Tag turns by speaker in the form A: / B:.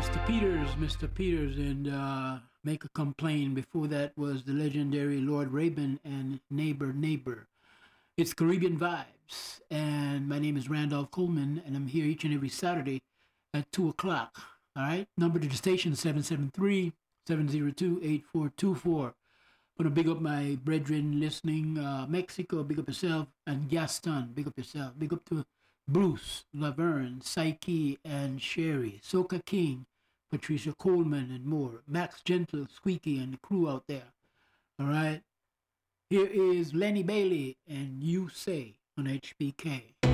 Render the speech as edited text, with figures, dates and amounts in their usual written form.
A: Mr. Peters, and Make a Complaint. Before that was the legendary Lord Rabin and Neighbor Neighbor. It's Caribbean Vibes, and my name is Randolph Coleman, and I'm here each and every Saturday at 2 o'clock. All right? Number to the station, 773-702-8424. Want to big up my brethren listening, Mexico, big up yourself, and Gaston, big up yourself. Big up to Bruce, Laverne, Psyche, and Sherry, Soca King, Patricia Coleman, and more. Max Gentle, Squeaky, and the crew out there. All right? Here is Lenny Bailey and You Say on HBK.